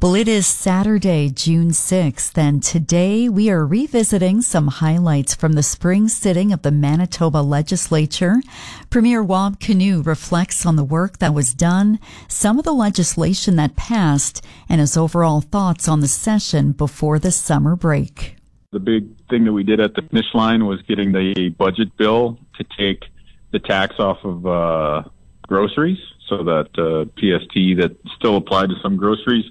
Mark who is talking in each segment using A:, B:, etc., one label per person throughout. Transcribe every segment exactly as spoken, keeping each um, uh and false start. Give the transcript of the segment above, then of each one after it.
A: Well, it is Saturday, June sixth, and today we are revisiting some highlights from the spring sitting of the Manitoba Legislature. Premier Wab Kinew reflects on the work that was done, some of the legislation that passed, and his overall thoughts on the session before the summer break.
B: The big thing that we did at the finish line was getting the budget bill to take the tax off of uh, groceries, so that uh, P S T that still applied to some groceries.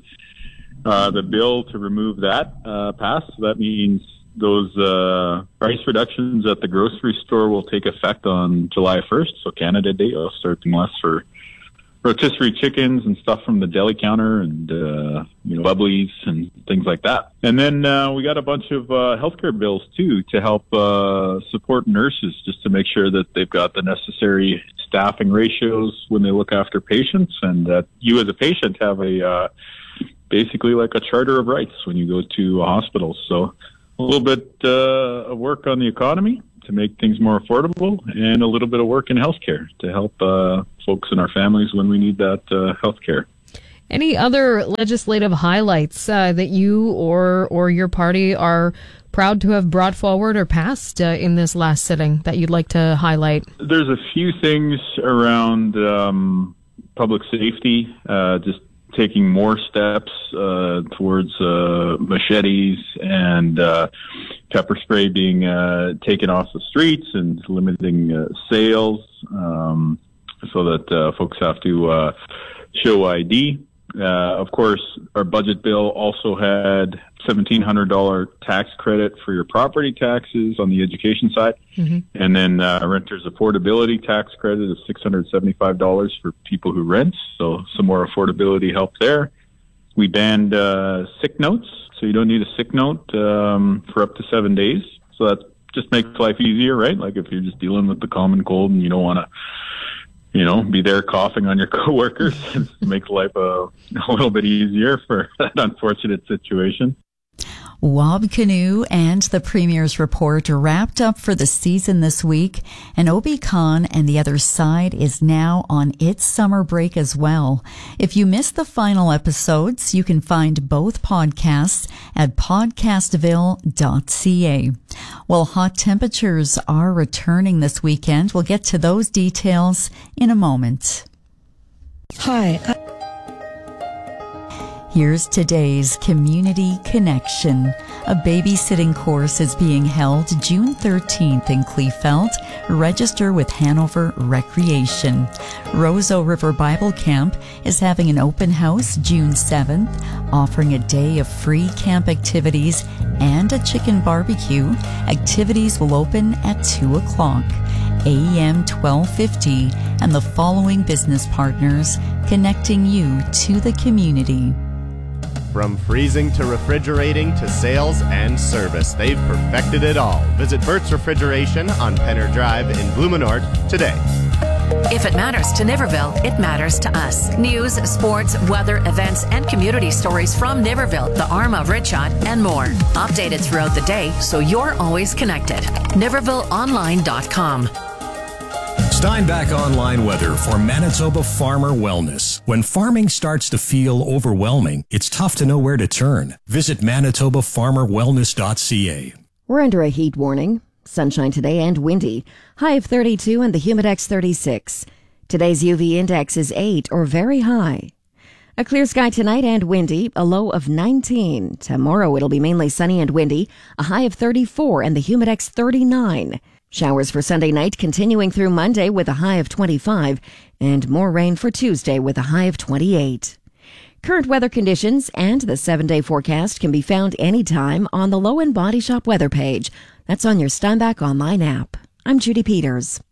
B: Uh, the bill to remove that uh, passed. So that means those uh, price reductions at the grocery store will take effect on July first. So Canada Day, will start being less for rotisserie chickens and stuff from the deli counter and, uh, you know, bubblies and things like that. And then uh, we got a bunch of uh, healthcare bills, too, to help uh, support nurses, just to make sure that they've got the necessary staffing ratios when they look after patients, and that you as a patient have a uh, basically like a charter of rights when you go to a hospital. So a little bit uh, of work on the economy to make things more affordable, and a little bit of work in healthcare to help uh, folks in our families when we need that uh, healthcare.
C: Any other legislative highlights uh, that you or or your party are proud to have brought forward or passed uh, in this last sitting that you'd like to highlight?
B: There's a few things around um, public safety, uh, just taking more steps uh, towards uh, machetes and uh, pepper spray being uh, taken off the streets, and limiting uh, sales um, so that uh, folks have to uh, show I D. Uh, of course, our budget bill also had seventeen hundred dollars tax credit for your property taxes on the education side. Mm-hmm. And then uh, renters affordability tax credit of six hundred seventy-five dollars for people who rent. So some more affordability help there. We banned uh, sick notes. So you don't need a sick note um, for up to seven days. So that just makes life easier, right? Like if you're just dealing with the common cold and you don't want to, you know, be there coughing on your coworkers, it makes life a, a little bit easier for that unfortunate situation.
A: Wab Kinew and the Premier's report wrapped up for the season this week, and Obi Khan and the Other Side is now on its summer break as well. If you missed the final episodes, you can find both podcasts at podcastville dot c a. Well, hot temperatures are returning this weekend. We'll get to those details in a moment.
D: Hi. I-
A: Here's today's Community Connection. A babysitting course is being held June thirteenth in Kleefeld. Register with Hanover Recreation. Roseau River Bible Camp is having an open house June seventh, offering a day of free camp activities and a chicken barbecue. Activities will open at two o'clock. A M twelve fifty, and the following business partners connecting you to the community.
E: From freezing to refrigerating to sales and service, they've perfected it all. Visit Bert's Refrigeration on Penner Drive in Blumenort today.
F: If it matters to Niverville, it matters to us. News, sports, weather, events, and community stories from Niverville, the Arma, Ridshot, and more. Updated throughout the day so you're always connected. Niverville Online dot com.
G: Steinbach Online weather for Manitoba Farmer Wellness. When farming starts to feel overwhelming, it's tough to know where to turn. Visit Manitoba Farmer Wellness dot c a.
D: We're under a heat warning. Sunshine today and windy. High of thirty-two and the Humidex thirty-six. Today's U V index is eight or very high. A clear sky tonight and windy, a low of nineteen. Tomorrow it'll be mainly sunny and windy, a high of thirty-four and the Humidex thirty-nine. Showers for Sunday night continuing through Monday with a high of twenty-five, and more rain for Tuesday with a high of twenty-eight. Current weather conditions and the seven-day forecast can be found anytime on the Low End Body Shop weather page. That's on your Steinbach Online app. I'm Judy Peters.